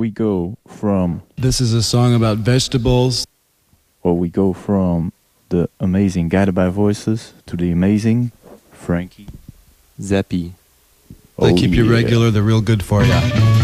we go from, This is a song about vegetables. or we go from the amazing Guided by Voices to the amazing Frankie Zappy. They keep you yeah. regular, they're real good for you.